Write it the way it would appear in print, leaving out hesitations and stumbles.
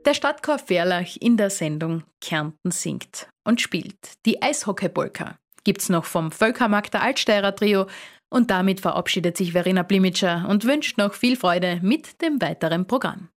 Der Stadtchor Verlach in der Sendung Kärnten singt und spielt. Die Eishockey-Polka gibt's noch vom Völkermarkt der Altsteirer Trio und damit verabschiedet sich Verena Blimitscher und wünscht noch viel Freude mit dem weiteren Programm.